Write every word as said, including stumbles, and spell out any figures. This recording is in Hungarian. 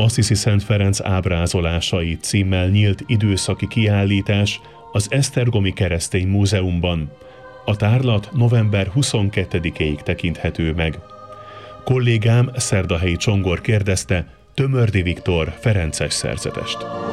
Assisi Szent Ferenc ábrázolásai címmel nyílt időszaki kiállítás az Esztergomi Keresztény Múzeumban. A tárlat november huszonkettedikéig tekinthető meg. Kollégám Szerdahelyi Csongor kérdezte Tömördi Viktor ferences szerzetest.